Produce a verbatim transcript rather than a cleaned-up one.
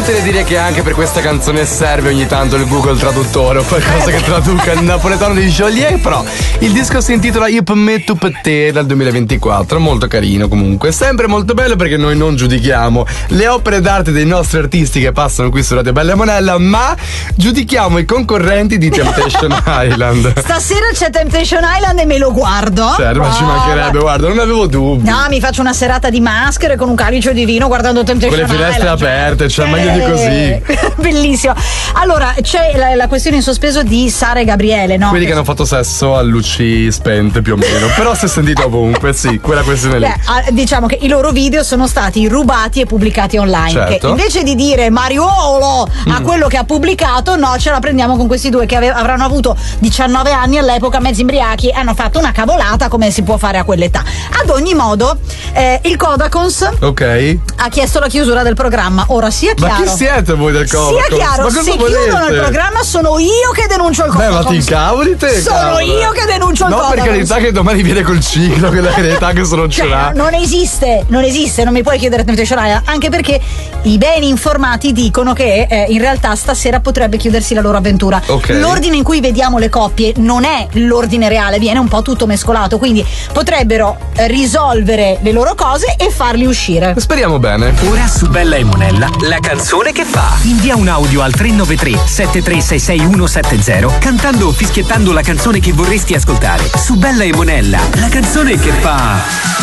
inutile dire che anche per questa canzone serve ogni tanto il Google Traduttore o qualcosa che traduca il napoletano di Joliet, però il disco si intitola Io per me tu per te dal duemilaventiquattro, molto carino comunque, sempre molto bello perché noi non giudichiamo le opere d'arte dei nostri artisti che passano qui su Radio Bella e Monella, ma giudichiamo i concorrenti di Temptation Island. Stasera c'è Temptation Island e me lo guardo. Certo, ma ci mancherebbe, guarda, non avevo dubbi. No, mi faccio una serata di maschere con un calice di vino guardando Temptation Island. Con le finestre Island, aperte, cioè, cioè meglio di così. Bellissimo. Allora, c'è la, la questione in sospeso di Sara e Gabriele, no? Quelli che hanno fatto sesso a luci spente più o meno, però si è sentito ovunque, sì, quella questione lì. Beh, diciamo che i loro video sono stati rubati e pubblicati online. Certo. Che invece di dire Mariuolo mm. a quello che ha pubblicato, no, ce la prendiamo con questi due che ave- avranno avuto diciannove anni all'epoca, mezzi imbriachi, hanno fatto una cavolata come si può fare a quell'età. Ad ogni modo, eh, il Codacons ok ha chiesto la chiusura del programma. Ora sia chiaro. Ma chi siete voi del Codacons? Sia chiaro, ma cosa se volete? chiudono il programma sono io che denuncio il Codacons. Beh, ma ti incavoli te? Sono cavolo. io che denuncio il no, Codacons. No, per carità che domani viene col ciclo, che la carità che se non ce cioè, l'ha. non esiste, non esiste, non mi puoi chiedere Temptation Island, anche perché i beni informati dicono che eh, in realtà stasera potrebbe chiudersi la loro avventura. Okay. L'ordine in cui vediamo le coppie non è l'ordine reale, viene un po' tutto mescolato, quindi potrebbero eh, risolvere le loro cose e farli uscire. Speriamo bene. Ora su Bella e Monella, la canzone che fa. Invia un audio al tre nove tre sette tre sei sei uno sette zero cantando o fischiettando la canzone che vorresti ascoltare. Su Bella e Monella, la canzone che fa...